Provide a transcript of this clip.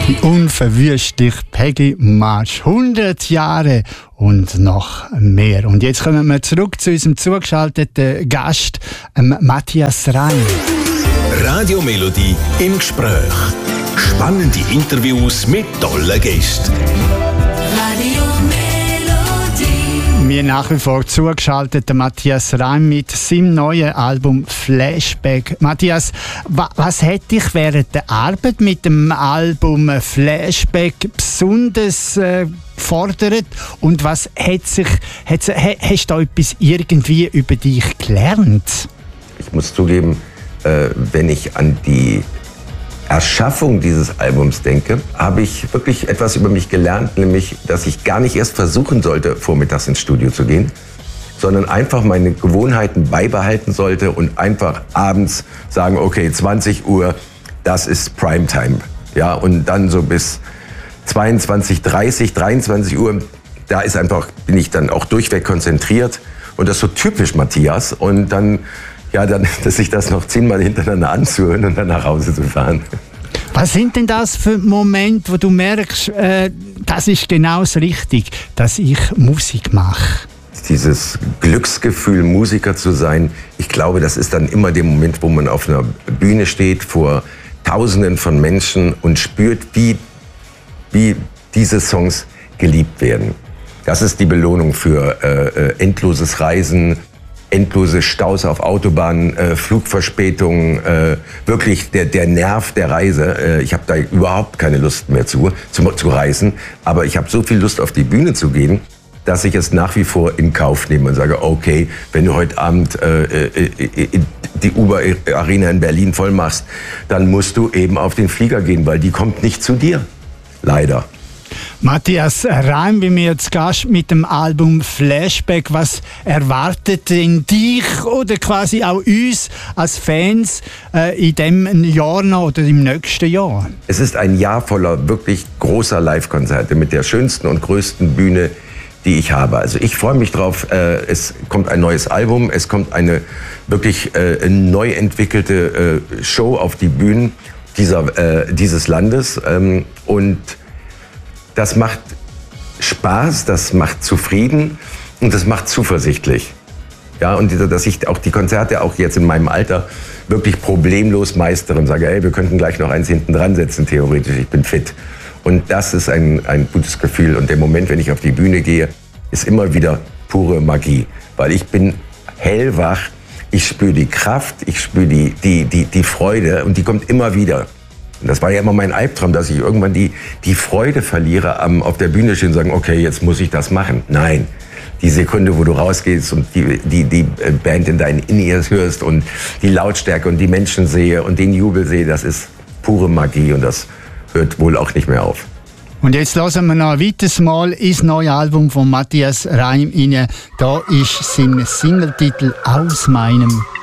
Die unverwüstliche Peggy March. 100 Jahre und noch mehr. Und jetzt kommen wir zurück zu unserem zugeschalteten Gast, Matthias Reim. Radio Melodie im Gespräch. Spannende Interviews mit tollen Gästen. Radio Melodie. Mir nach wie vor zugeschaltet Matthias Reim mit seinem neuen Album Flashback. Matthias, was hat dich während der Arbeit mit dem Album Flashback besonders gefordert und was hast du da etwas irgendwie über dich gelernt? Ich muss zugeben, wenn ich an die Erschaffung dieses Albums denke, habe ich wirklich etwas über mich gelernt, nämlich, dass ich gar nicht erst versuchen sollte, vormittags ins Studio zu gehen, sondern einfach meine Gewohnheiten beibehalten sollte und einfach abends sagen, okay, 20 Uhr, das ist Primetime. Ja, und dann so bis 22:30, 23 Uhr, bin ich dann auch durchweg konzentriert und das ist so typisch Matthias und dann sich das noch 10-mal hintereinander anzuhören und dann nach Hause zu fahren. Was sind denn das für Momente, wo du merkst, das ist genau das Richtige, dass ich Musik mache? Dieses Glücksgefühl, Musiker zu sein, ich glaube, das ist dann immer der Moment, wo man auf einer Bühne steht, vor Tausenden von Menschen und spürt, wie diese Songs geliebt werden. Das ist die Belohnung für endloses Reisen, endlose Staus auf Autobahnen, Flugverspätungen, wirklich der Nerv der Reise. Ich habe da überhaupt keine Lust mehr zu reisen, aber ich habe so viel Lust auf die Bühne zu gehen, dass ich es nach wie vor in Kauf nehme und sage, okay, wenn du heute Abend die Uber-Arena in Berlin voll machst, dann musst du eben auf den Flieger gehen, weil die kommt nicht zu dir. Leider. Matthias Reim bei mir zu Gast mit dem Album Flashback. Was erwartet denn dich oder quasi auch uns als Fans in diesem Jahr noch oder im nächsten Jahr? Es ist ein Jahr voller wirklich großer Live-Konzerte mit der schönsten und größten Bühne, die ich habe. Also ich freue mich drauf. Es kommt ein neues Album, es kommt eine wirklich neu entwickelte Show auf die Bühnen dieses Landes und das macht Spaß, das macht zufrieden und das macht zuversichtlich. Ja, und dass ich auch die Konzerte auch jetzt in meinem Alter wirklich problemlos meistere und sage, hey, wir könnten gleich noch eins hinten dran setzen, theoretisch, ich bin fit. Und das ist ein gutes Gefühl. Und der Moment, wenn ich auf die Bühne gehe, ist immer wieder pure Magie. Weil ich bin hellwach, ich spüre die Kraft, ich spüre die Freude und die kommt immer wieder. Und das war ja immer mein Albtraum, dass ich irgendwann die Freude verliere, auf der Bühne stehen und sagen, okay, jetzt muss ich das machen. Nein, die Sekunde, wo du rausgehst und die Band in deinen In-Ears hörst und die Lautstärke und die Menschen sehe und den Jubel sehe, das ist pure Magie und das hört wohl auch nicht mehr auf. Und jetzt hören wir noch ein weiteres Mal ins neue Album von Matthias Reim rein. Da ist sein Singletitel «Aus meinem